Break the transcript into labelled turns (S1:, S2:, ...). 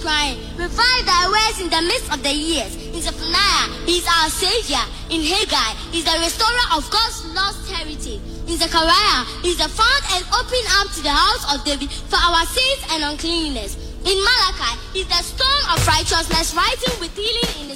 S1: crying. Revive thy words in the midst of the years. In Zephaniah, he is our Savior. In Haggai, he is the restorer of God's lost heritage. In Zechariah, he is the found and open arm to the house of David for our sins and uncleanness. In Malachi, he is the stone of righteousness, rising with healing in his